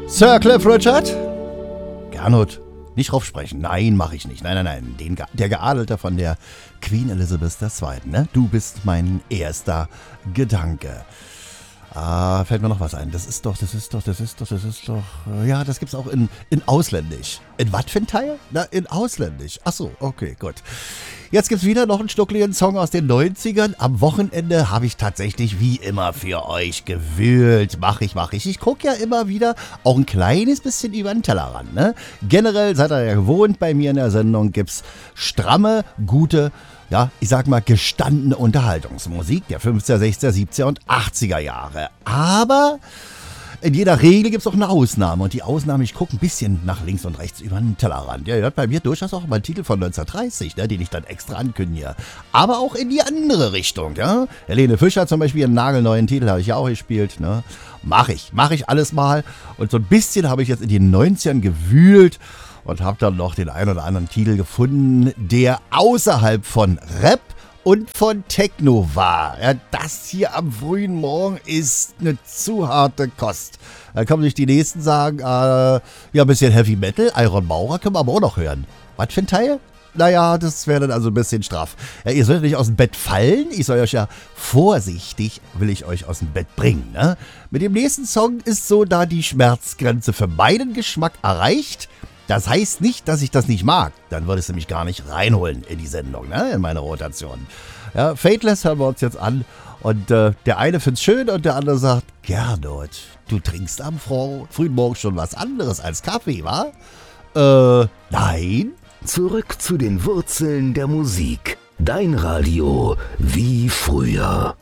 Sir Cliff Richard? Gernot, nicht raufsprechen. Nein, mache ich nicht. Nein. Der Geadelte von der Queen Elizabeth II. Ne? Du bist mein erster Gedanke. Fällt mir noch was ein. Das ist doch. Ja, das gibt's auch in Ausländisch. In was für ein Teil? Na, in Ausländisch. Achso, okay, gut. Jetzt gibt's wieder noch einen schnuckligen Song aus den 90ern. Am Wochenende habe ich tatsächlich wie immer für euch gewühlt. Mach ich. Ich gucke ja immer wieder auch ein kleines bisschen über den Tellerrand. Ne? Generell, seid ihr ja gewohnt, bei mir in der Sendung gibt's stramme, gute, ja, ich sag mal gestandene Unterhaltungsmusik der 50er, 60er, 70er und 80er Jahre. Aber in jeder Regel gibt es auch eine Ausnahme. Und die Ausnahme, ich gucke ein bisschen nach links und rechts über den Tellerrand. Ja, ihr hört bei mir durchaus auch mal einen Titel von 1930, ne, den ich dann extra ankündige. Aber auch in die andere Richtung. Ja? Helene Fischer zum Beispiel, einen nagelneuen Titel habe ich ja auch gespielt. Ne? Mach ich alles mal. Und so ein bisschen habe ich jetzt in den 90ern gewühlt und habe dann noch den einen oder anderen Titel gefunden, der außerhalb von Rap und von Techno war. Ja, das hier am frühen Morgen ist eine zu harte Kost. Dann kann man sich die nächsten sagen, ja, ein bisschen Heavy Metal, Iron Maurer können wir aber auch noch hören. Was für ein Teil? Naja, das wäre dann also ein bisschen straff. Ja, ihr sollt nicht aus dem Bett fallen. Ich soll euch ja vorsichtig, will ich euch aus dem Bett bringen. Ne? Mit dem nächsten Song ist so da die Schmerzgrenze für meinen Geschmack erreicht. Das heißt nicht, dass ich das nicht mag. Dann würde es nämlich gar nicht reinholen in die Sendung, ne? In meine Rotation. Ja, Fateless hören wir uns jetzt an. Und der eine find's schön und der andere sagt, Gernot, du trinkst am frühen Morgen schon was anderes als Kaffee, wa? Nein. Zurück zu den Wurzeln der Musik. Dein Radio wie früher.